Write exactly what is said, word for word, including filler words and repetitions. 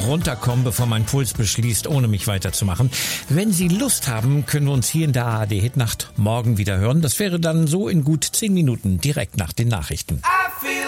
runterkommen, bevor mein Puls beschließt, ohne mich weiterzumachen. Wenn Sie Lust haben, können wir uns hier in der A R D Hitnacht morgen wieder hören. Das wäre dann so in gut zehn Minuten direkt nach den Nachrichten.